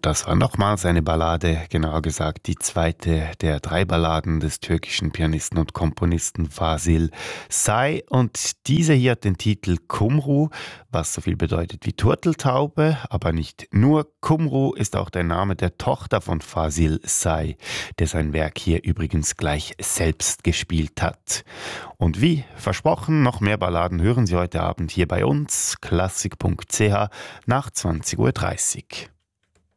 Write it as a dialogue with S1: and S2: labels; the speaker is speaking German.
S1: Das war nochmals eine Ballade, genauer gesagt die zweite der drei Balladen des türkischen Pianisten und Komponisten Fasil Say. Und diese hier hat den Titel Kumru, was so viel bedeutet wie Turteltaube, aber nicht nur. Kumru ist auch der Name der Tochter von Fasil Say, der sein Werk hier übrigens gleich selbst gespielt hat. Und wie versprochen, noch mehr Balladen hören Sie heute Abend hier bei uns, klassik.ch nach 20.30 Uhr.